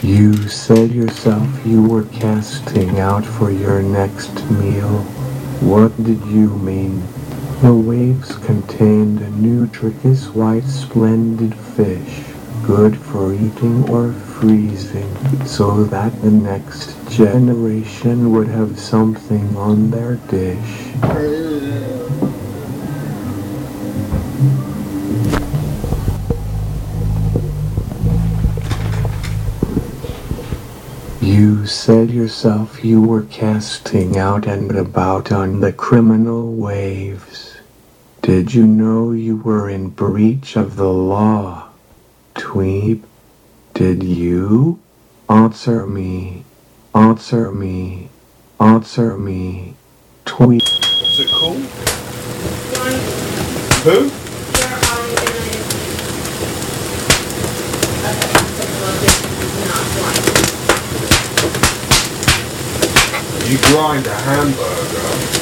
You said yourself you were casting out for your next meal. What did you mean? The waves contained a nutritious white splendid fish, good for eating or freezing, so that the next generation would have something on their dish. You said yourself you were casting out and about on the criminal waves. Did you know you were in breach of the law? Dweeb, did you? Answer me. Answer me. Answer me. Tweet. What's it called? Who? You grind a hamburger